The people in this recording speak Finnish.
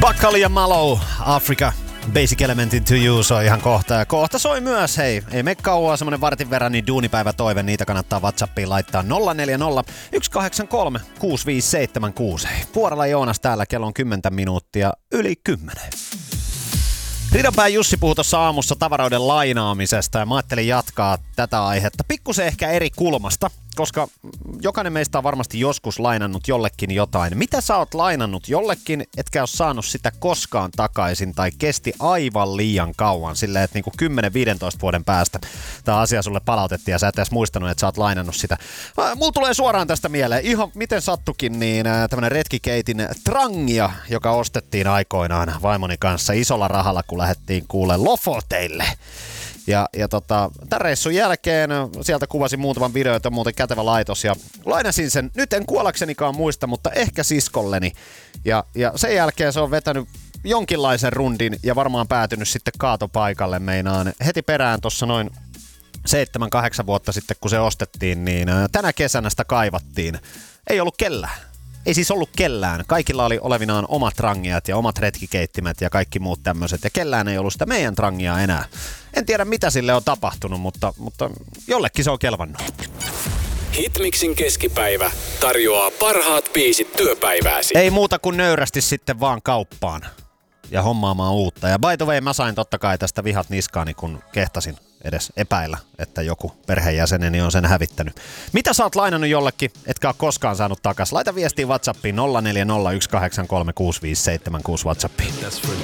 Buckaloo ja Mallow, Africa, Basic Element Into You soi ihan kohta. Ja kohta soi myös, hei, ei mene kauaa, semmonen vartin verran, niin duunipäivä toive, niitä kannattaa WhatsAppiin laittaa 040 183 6576. Hei, Puorala Joonas täällä, kello on 10 minuuttia yli 10. Ridanpään Jussi puhui tuossa aamussa tavaroiden lainaamisesta ja mä ajattelin jatkaa tätä aihetta pikkusen ehkä eri kulmasta, koska jokainen meistä on varmasti joskus lainannut jollekin jotain. Mitä sä oot lainannut jollekin, etkä ole saanut sitä koskaan takaisin tai kesti aivan liian kauan silleen, että niinku 10-15 vuoden päästä tämä asia sulle palautettiin ja sä et edes muistanut, että sä oot lainannut sitä. Mulla tulee suoraan tästä mieleen, ihan miten sattukin, niin tämmönen retkikeitin trangia, joka ostettiin aikoinaan vaimoni kanssa isolla rahalla, kun lähdettiin kuulee Lofoteille. Ja tämän reissun jälkeen sieltä kuvasin muutaman videon, että on muuten kätevä laitos ja lainasin sen, nyt en kuollaksenikaan muista, mutta ehkä siskolleni. Ja sen jälkeen se on vetänyt jonkinlaisen rundin ja varmaan päätynyt sitten kaatopaikalle meinaan. Heti perään tuossa noin 7-8 vuotta sitten, kun se ostettiin, niin tänä kesänä sitä kaivattiin. Ei ollut kellään. Ei siis ollut kellään. Kaikilla oli olevinaan omat trangiat ja omat retkikeittimet ja kaikki muut tämmöiset. Ja kellään ei ollut sitä meidän trangia enää. En tiedä mitä sille on tapahtunut, mutta jollekin se on kelvannut. Hitmixin keskipäivä tarjoaa parhaat biisit työpäivääsi. Ei muuta kuin nöyrästi sitten vaan kauppaan ja hommaamaan uutta. Ja by the way, mä sain totta kai tästä vihat niskaani, kun kehtasin edes epäillä, että joku perheenjäseneni on sen hävittänyt. Mitä sä oot lainannut jollekin, etkä ole koskaan saanut takas? Laita viestiä WhatsAppiin 0401836576 WhatsAppiin.